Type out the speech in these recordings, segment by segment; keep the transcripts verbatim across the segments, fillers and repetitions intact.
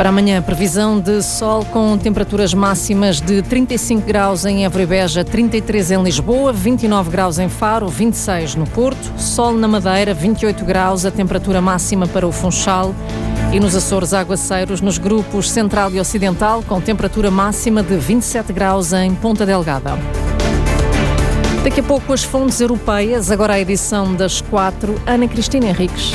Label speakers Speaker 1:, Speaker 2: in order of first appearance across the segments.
Speaker 1: Para amanhã, previsão de sol com temperaturas máximas de trinta e cinco graus em Évora e Beja, trinta e três em Lisboa, vinte e nove graus em Faro, vinte e seis no Porto, sol na Madeira, vinte e oito graus, a temperatura máxima para o Funchal, e nos Açores, aguaceiros nos grupos Central e Ocidental, com temperatura máxima de vinte e sete graus em Ponta Delgada. Daqui a pouco as fontes europeias, agora a edição das quatro, Ana Cristina Henriques.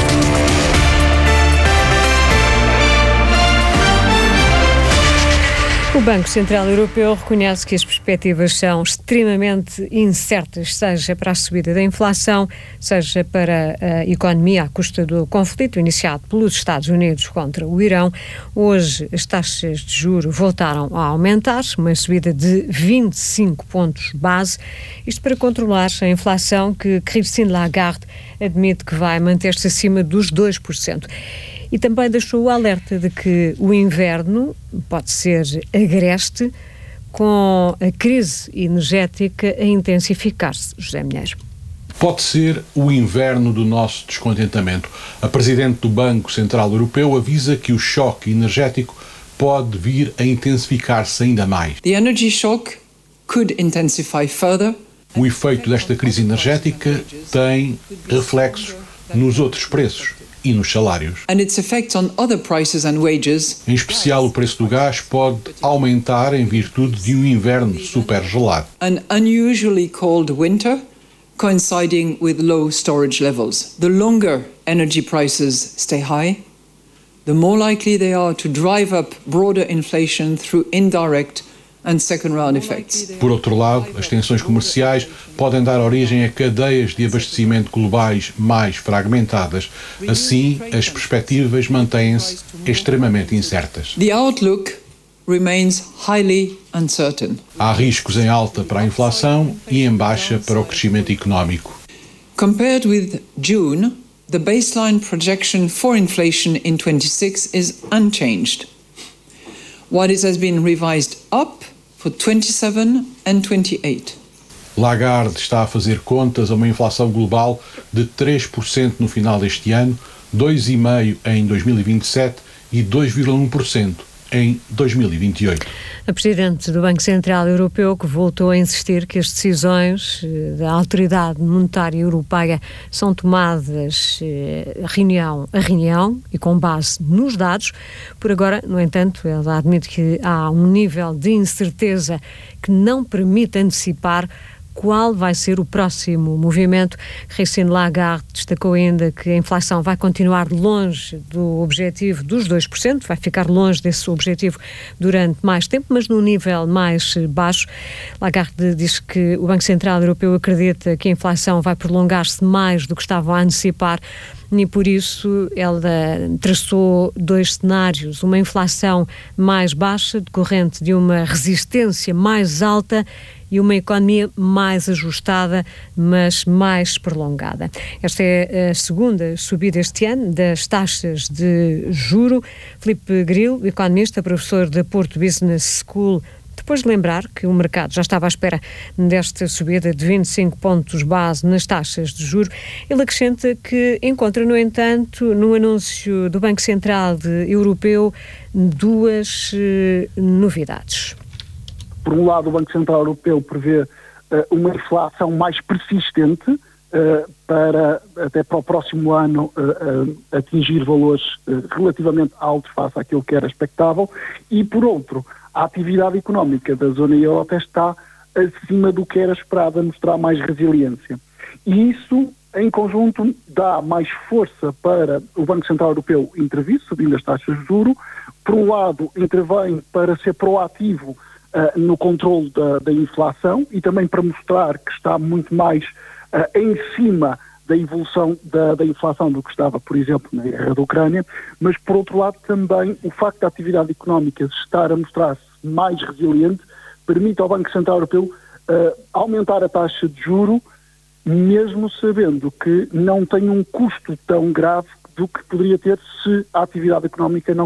Speaker 2: O Banco Central Europeu reconhece que as perspectivas são extremamente incertas, seja para a subida da inflação, seja para a economia à custa do conflito iniciado pelos Estados Unidos contra o Irão. Hoje as taxas de juros voltaram a aumentar, uma subida de vinte e cinco pontos base, isto para controlar a inflação que Christine Lagarde admite que vai manter-se acima dos dois por cento. E também deixou o alerta de que o inverno pode ser agreste, com a crise energética a intensificar-se. José Milheiro.
Speaker 3: Pode ser o inverno do nosso descontentamento. A Presidente do Banco Central Europeu avisa que o choque energético pode vir a intensificar-se ainda mais.
Speaker 4: The energy shock could intensify further.
Speaker 3: O efeito desta crise energética tem reflexos nos outros preços e nos salários.
Speaker 4: And its effects on other prices and wages.
Speaker 3: Em especial, o preço do gás pode aumentar em virtude de um inverno super gelado.
Speaker 4: An unusually cold winter coinciding with low storage levels. The longer energy prices stay high, the more likely they are to drive up broader inflation through indirect and second round effects.
Speaker 3: Por outro lado, as tensões comerciais podem dar origem a cadeias de abastecimento globais mais fragmentadas. Assim, as perspectivas mantêm-se extremamente incertas.
Speaker 4: The outlook remains highly uncertain.
Speaker 3: Há riscos em alta para a inflação e em baixa para o crescimento económico.
Speaker 4: Compared with June, the baseline projection for inflation in twenty-six is unchanged, while it has been revised up for twenty-seven and twenty-eight.
Speaker 3: Lagarde está a fazer contas a uma inflação global de três por cento no final deste ano, dois vírgula cinco por cento em dois mil e vinte e sete e dois vírgula um por cento em dois mil e vinte e oito.
Speaker 2: A Presidente do Banco Central Europeu, que voltou a insistir que as decisões da Autoridade Monetária Europeia são tomadas reunião a reunião e com base nos dados. Por agora, no entanto, ela admite que há um nível de incerteza que não permite antecipar qual vai ser o próximo movimento. Christine Lagarde destacou ainda que a inflação vai continuar longe do objetivo dos dois por cento, vai ficar longe desse objetivo durante mais tempo, mas num nível mais baixo. Lagarde diz que o Banco Central Europeu acredita que a inflação vai prolongar-se mais do que estavam a antecipar, e por isso ela traçou dois cenários: uma inflação mais baixa, decorrente de uma resistência mais alta, e uma economia mais ajustada, mas mais prolongada. Esta é a segunda subida este ano das taxas de juro. Filipe Grilo, economista, professor da Porto Business School, depois de lembrar que o mercado já estava à espera desta subida de vinte e cinco pontos base nas taxas de juros, ele acrescenta que encontra, no entanto, no anúncio do Banco Central Europeu, duas eh, novidades.
Speaker 5: Por um lado, o Banco Central Europeu prevê uh, uma inflação mais persistente uh, para, até para o próximo ano, uh, uh, atingir valores uh, relativamente altos face àquilo que era expectável, e, por outro, a atividade económica da zona euro até está acima do que era esperado, a mostrar mais resiliência. E isso, em conjunto, dá mais força para o Banco Central Europeu intervir, subindo as taxas de juros. Por um lado, intervém para ser proativo Uh, no controle da, da inflação e também para mostrar que está muito mais uh, em cima da evolução da, da inflação do que estava, por exemplo, na guerra da Ucrânia, mas, por outro lado, também o facto da atividade económica estar a mostrar-se mais resiliente permite ao Banco Central Europeu uh, aumentar a taxa de juro, mesmo sabendo que não tem um custo tão grave do que poderia ter se a atividade económica não